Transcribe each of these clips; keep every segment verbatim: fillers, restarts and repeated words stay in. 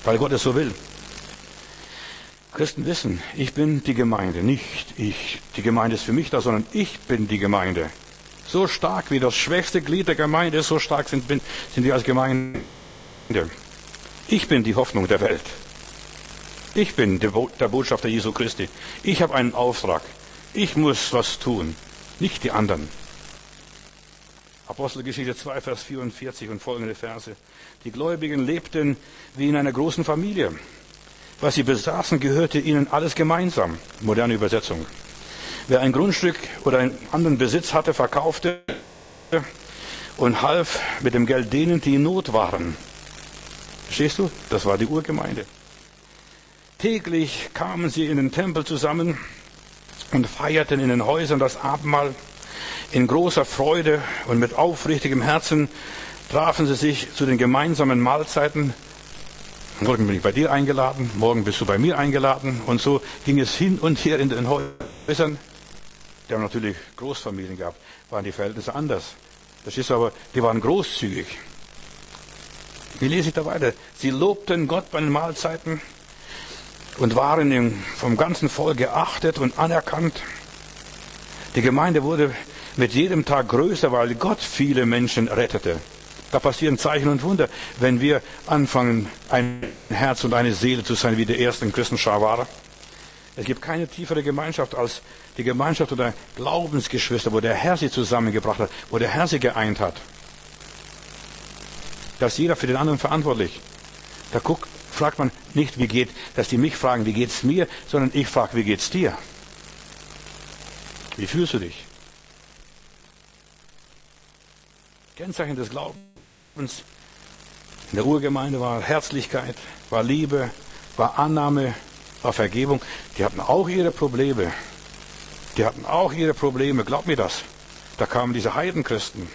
weil Gott es so will. Christen wissen, ich bin die Gemeinde, nicht ich. Die Gemeinde ist für mich da, sondern ich bin die Gemeinde. So stark wie das schwächste Glied der Gemeinde ist, so stark sind, bin, sind wir als Gemeinde. Ich bin die Hoffnung der Welt. Ich bin der Botschafter Jesu Christi. Ich habe einen Auftrag. Ich muss was tun, nicht die anderen. Apostelgeschichte zwei, Vers vierundvierzig und folgende Verse. Die Gläubigen lebten wie in einer großen Familie. Was sie besaßen, gehörte ihnen alles gemeinsam. Moderne Übersetzung. Wer ein Grundstück oder einen anderen Besitz hatte, verkaufte und half mit dem Geld denen, die in Not waren. Verstehst du? Das war die Urgemeinde. Täglich kamen sie in den Tempel zusammen und feierten in den Häusern das Abendmahl. In großer Freude und mit aufrichtigem Herzen trafen sie sich zu den gemeinsamen Mahlzeiten. Morgen bin ich bei dir eingeladen, morgen bist du bei mir eingeladen. Und so ging es hin und her in den Häusern. Die haben natürlich Großfamilien gehabt, waren die Verhältnisse anders. Das ist aber, die waren großzügig. Wie lese ich da weiter? Sie lobten Gott bei den Mahlzeiten und waren im, vom ganzen Volk geachtet und anerkannt. Die Gemeinde wurde mit jedem Tag größer, weil Gott viele Menschen rettete. Da passieren Zeichen und Wunder, wenn wir anfangen, ein Herz und eine Seele zu sein, wie die ersten Christenschar waren. Es gibt keine tiefere Gemeinschaft als die Gemeinschaft oder Glaubensgeschwister, wo der Herr sie zusammengebracht hat, wo der Herr sie geeint hat. Da ist jeder für den anderen verantwortlich. Da guckt, fragt man nicht, wie geht, dass die mich fragen, wie geht's mir, sondern ich frage, wie geht's dir? Wie fühlst du dich? Kennzeichen des Glaubens in der Urgemeinde war Herzlichkeit, war Liebe, war Annahme, war Vergebung. Die hatten auch ihre Probleme. Die hatten auch ihre Probleme, glaub mir das. Da kamen diese Heidenchristen.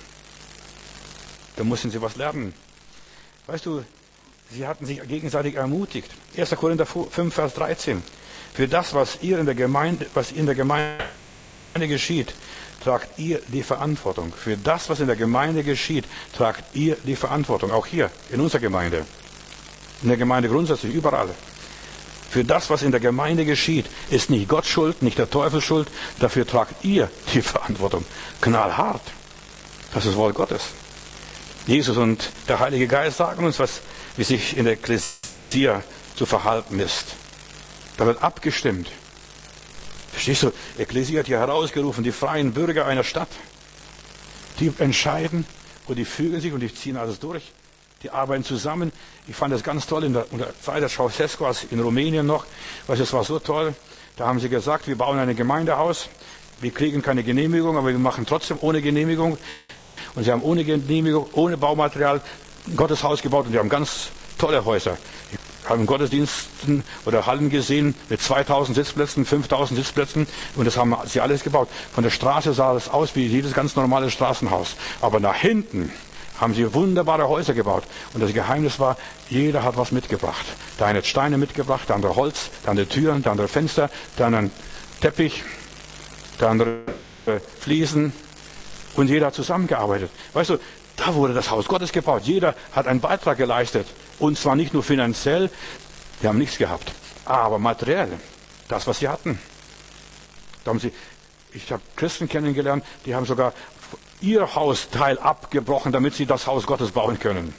Da mussten sie was lernen. Weißt du, sie hatten sich gegenseitig ermutigt. erster Korinther fünf, Vers dreizehn. Für das, was ihr in der Gemeinde, was in der Gemeinde geschieht, tragt ihr die Verantwortung. Für das, was in der Gemeinde geschieht, tragt ihr die Verantwortung. Auch hier, in unserer Gemeinde. In der Gemeinde grundsätzlich, überall. Für das, was in der Gemeinde geschieht, ist nicht Gott schuld, nicht der Teufel schuld. Dafür tragt ihr die Verantwortung. Knallhart. Das ist das Wort Gottes. Jesus und der Heilige Geist sagen uns, was, wie sich in der Ekklesia zu verhalten ist. Da wird abgestimmt. Verstehst du? Ekklesia hat hier herausgerufen, die freien Bürger einer Stadt. Die entscheiden und die fügen sich und die ziehen alles durch. Die arbeiten zusammen. Ich fand das ganz toll in der, in der Zeit der Ceausescu in Rumänien noch. Weißt du, es war so toll. Da haben sie gesagt, wir bauen ein Gemeindehaus. Wir kriegen keine Genehmigung, aber wir machen trotzdem ohne Genehmigung. Und sie haben ohne Genehmigung, ohne Baumaterial ein Gotteshaus gebaut und die haben ganz tolle Häuser. Ich habe Gottesdiensten oder Hallen gesehen mit zweitausend Sitzplätzen, fünftausend Sitzplätzen und das haben sie alles gebaut. Von der Straße sah das aus wie jedes ganz normale Straßenhaus. Aber nach hinten haben sie wunderbare Häuser gebaut. Und das Geheimnis war, jeder hat was mitgebracht. Der eine hat Steine mitgebracht, der andere Holz, der andere Türen, der andere Fenster, der andere Teppich, der andere Fliesen. Und jeder hat zusammengearbeitet. Weißt du, da wurde das Haus Gottes gebaut. Jeder hat einen Beitrag geleistet. Und zwar nicht nur finanziell, wir haben nichts gehabt, aber materiell, das, was sie hatten. Da haben sie, ich habe Christen kennengelernt, die haben sogar ihr Hausteil abgebrochen, damit sie das Haus Gottes bauen können.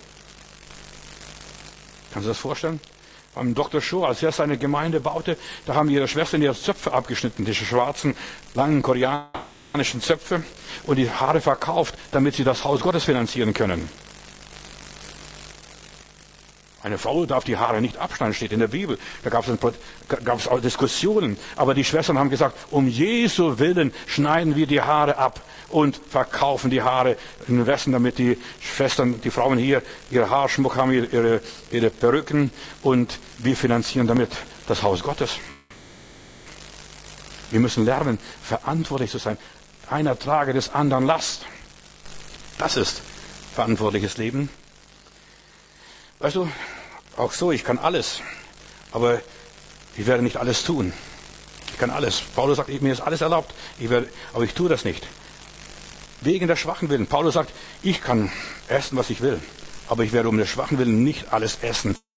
Kannst du das vorstellen? Beim Doktor Shaw, als er seine Gemeinde baute, da haben ihre Schwestern ihre Zöpfe abgeschnitten, diese schwarzen, langen koreanischen Zöpfe, und die Haare verkauft, damit sie das Haus Gottes finanzieren können. Eine Frau darf die Haare nicht abschneiden, steht in der Bibel. Da gab es, gab es auch Diskussionen. Aber die Schwestern haben gesagt, um Jesu Willen schneiden wir die Haare ab und verkaufen die Haare in Westen, damit die Schwestern, die Frauen hier, ihre Haarschmuck haben, ihre, ihre Perücken, und wir finanzieren damit das Haus Gottes. Wir müssen lernen, verantwortlich zu sein. Einer trage des anderen Last. Das ist verantwortliches Leben. Weißt du, auch so, ich kann alles, aber ich werde nicht alles tun. Ich kann alles. Paulus sagt, mir ist alles erlaubt, ich werde, aber ich tue das nicht. Wegen der Schwachen willen. Paulus sagt, ich kann essen, was ich will, aber ich werde um der Schwachen willen nicht alles essen.